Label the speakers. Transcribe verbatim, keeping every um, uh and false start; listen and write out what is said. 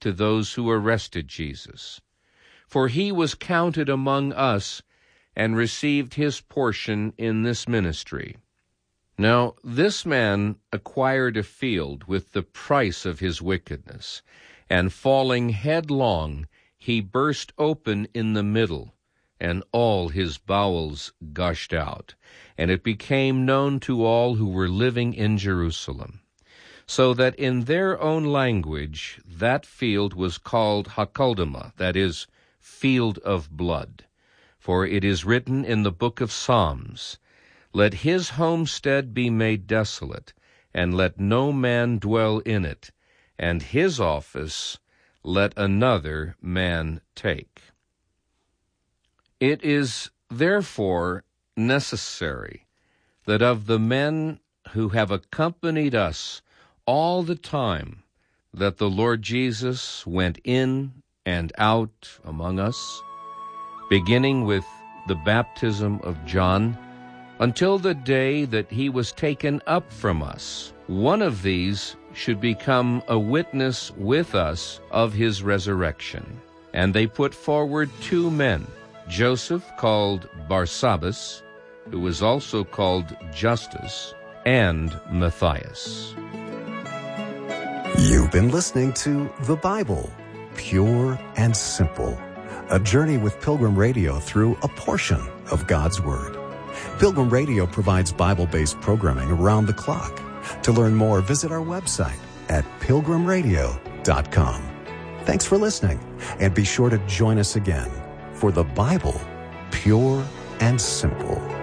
Speaker 1: to those who arrested Jesus. For he was counted among us and received his portion in this ministry. Now this man acquired a field with the price of his wickedness, and falling headlong, he burst open in the middle, and all his bowels gushed out, and it became known to all who were living in Jerusalem, so that in their own language that field was called Hakeldama, that is, field of blood. For it is written in the book of Psalms, "Let his homestead be made desolate, and let no man dwell in it, and his office let another man take." It is therefore necessary that of the men who have accompanied us all the time that the Lord Jesus went in and out among us, beginning with the baptism of John, until the day that he was taken up from us, one of these should become a witness with us of his resurrection. And they put forward two men, Joseph, called Barsabbas, who was also called Justus, and Matthias.
Speaker 2: You've been listening to The Bible, Pure and Simple, a journey with Pilgrim Radio through a portion of God's Word. Pilgrim Radio provides Bible-based programming around the clock. To learn more, visit our website at pilgrim radio dot com. Thanks for listening, and be sure to join us again for The Bible, Pure and Simple.